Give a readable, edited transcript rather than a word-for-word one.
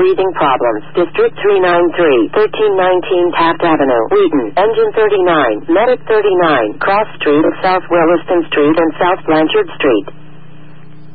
breathing problems. District 393, 1319 Taft Avenue, Wheaton. Engine 39, Medic 39, Cross Street, South Williston Street and South Blanchard Street.